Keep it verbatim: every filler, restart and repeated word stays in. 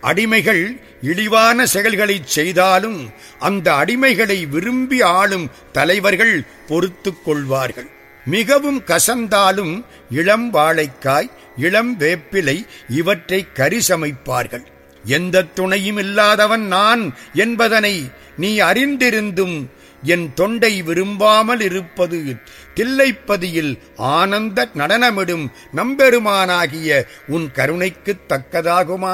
அடிமைகள் இழிவான செயல்களைச் செய்தாலும் அந்த அடிமைகளை விரும்பி ஆளும் தலைவர்கள் பொறுத்துக் கொள்வார்கள். மிகவும் கசந்தாலும் இளம் வாழைக்காய், இளம் வேப்பிலை இவற்றை கரிசமைப்பார்கள். எந்த துணையும் இல்லாதவன் நான் என்பதனை நீ அறிந்திருந்தும் என் தொண்டை விரும்பாமல் இருப்பது தில்லைப்பதியில் ஆனந்த நடனமிடும் நம்பெருமானாகிய உன் கருணைக்குத் தக்கதாகுமா?